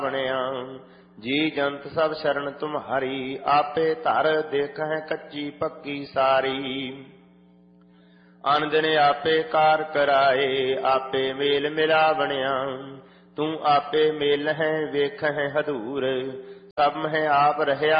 ਬਣਿਆ। ਜੀ ਜੰਤ ਸਭ ਸ਼ਰਨ ਤੁਮਹਾਰੀ, ਆਪੇ ਧਰ ਦੇਖਹਿ ਕੱਚੀ ਪੱਕੀ ਸਾਰੀ। ਅਨ ਦਿਨ ਆਪੇ ਕਾਰ ਕਰਾਏ, ਆਪੇ ਮੇਲ ਮਿਲਾ ਬਣਿਆ। ਤੂੰ ਆਪੇ ਮੇਲ ਹੈ ਵੇਖਹਿ ਹਦੂਰ, ਸਭ ਮਹਿ ਆਪ ਰਹਿਆ